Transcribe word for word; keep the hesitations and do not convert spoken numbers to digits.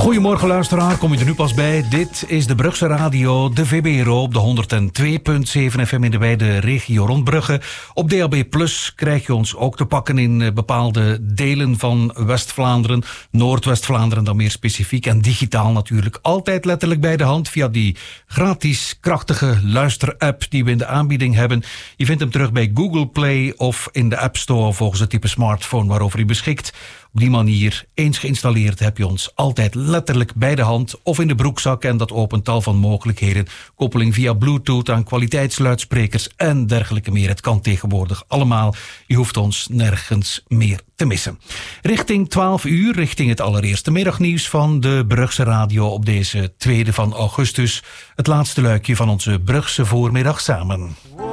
Goedemorgen luisteraar, kom je er nu pas bij. Dit is de Brugse Radio, de V B R O op de honderdtwee komma zeven F M in de wijde regio rond Brugge. Op D A B plus krijg je ons ook te pakken in bepaalde delen van West-Vlaanderen, Noordwest-Vlaanderen dan meer specifiek, en digitaal natuurlijk altijd letterlijk bij de hand via die gratis krachtige luisterapp die we in de aanbieding hebben. Je vindt hem terug bij Google Play of in de App Store volgens het type smartphone waarover u beschikt. Op die manier, eens geïnstalleerd, heb je ons altijd letterlijk bij de hand of in de broekzak, en dat opent tal van mogelijkheden. Koppeling via Bluetooth aan kwaliteitsluidsprekers en dergelijke meer. Het kan tegenwoordig allemaal. Je hoeft ons nergens meer te missen. Richting twaalf uur, richting het allereerste middagnieuws van de Brugse Radio op deze tweede van augustus. Het laatste luikje van onze Brugse voormiddag samen.